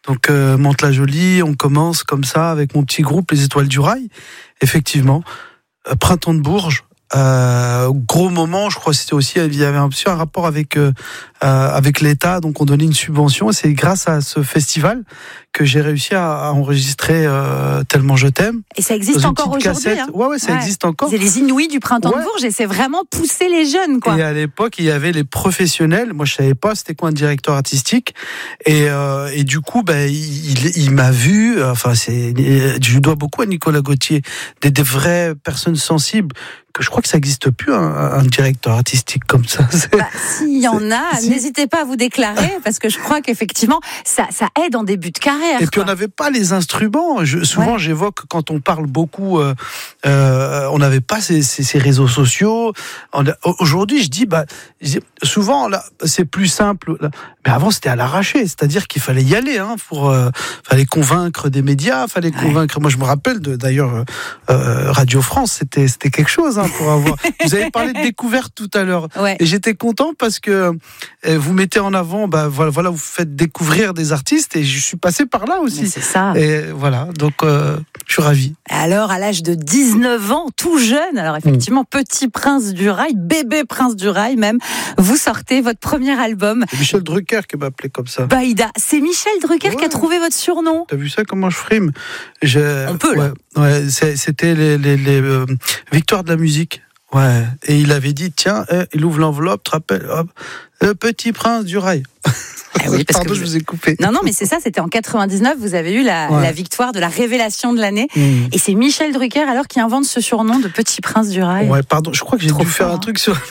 Donc Mantes-la-Jolie, on commence comme ça avec mon petit groupe Les Étoiles du Rail. Effectivement, Printemps de Bourges. Gros moment, je crois que c'était aussi, il y avait un rapport avec l'État, donc on donnait une subvention, et c'est grâce à ce festival que j'ai réussi à enregistrer Tellement je t'aime. Et ça existe encore aujourd'hui, hein. Ouais, ça existe encore. C'est les Inouïs du Printemps de Bourges, et c'est vraiment pousser les jeunes, quoi. Et à l'époque, il y avait les professionnels. Moi, je savais pas c'était quoi un directeur artistique, et du coup, il m'a vu. Enfin, je dois beaucoup à Nicolas Gauthier, des vraies personnes sensibles. Que je crois que ça n'existe plus, un directeur artistique comme ça. S'il y en a, n'hésitez pas à vous déclarer, parce que je crois qu'effectivement, ça aide en début de carrière. Et puis on n'avait pas les instruments. Souvent, j'évoque quand on parle beaucoup, on n'avait pas ces réseaux sociaux. Aujourd'hui, je dis, souvent, là, c'est plus simple. Mais avant, c'était à l'arraché. C'est-à-dire qu'il fallait y aller, fallait convaincre des médias, fallait convaincre. Moi, je me rappelle d'ailleurs, Radio France, c'était quelque chose. Pour avoir. Vous avez parlé de découverte tout à l'heure, et j'étais content parce que vous mettez en avant, voilà, vous faites découvrir des artistes, et je suis passé par là aussi. Mais c'est ça. Et voilà, donc je suis ravi. Alors, à l'âge de 19 ans, tout jeune, alors effectivement, petit prince du rail, bébé prince du rail même, vous sortez votre premier album. C'est Michel Drucker qui m'a appelé comme ça. Baïda, c'est Michel Drucker qui a trouvé votre surnom. T'as vu ça, comment je frime? On peut, là. Ouais, c'était les victoires de la musique. Ouais, et il avait dit, tiens, il ouvre l'enveloppe, te rappelle, hop, le petit prince du rail. Oui, parce Pardon, que je vous ai coupé. Non, mais c'est ça, c'était en 99, vous avez eu la victoire de la révélation de l'année. Et c'est Michel Drucker, alors, qui invente ce surnom de petit prince du rail. Ouais, pardon, je crois que j'ai dû faire un truc sur...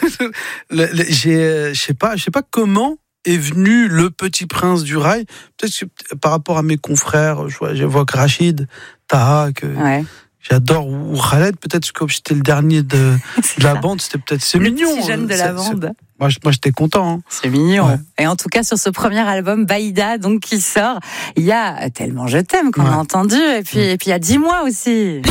je sais pas comment est venu le petit prince du rail. Peut-être que par rapport à mes confrères, j'évoque Rachid, Taha, que... J'adore, ou Khaled, peut-être que j'étais le dernier de la bande, c'est mignon. Le petit jeune de la bande. Moi, j'étais content. C'est mignon. Ouais. Et en tout cas, sur ce premier album, Baïda, donc, qui sort, il y a Tellement je t'aime qu'on a entendu, et puis il y a 10 mois aussi.